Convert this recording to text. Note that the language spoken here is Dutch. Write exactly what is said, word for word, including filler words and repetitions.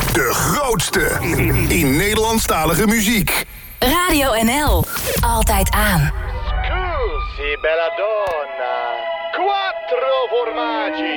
De grootste in Nederlandstalige muziek. Radio N L. Altijd aan. Scusi, bella donna. Quattro formaggi.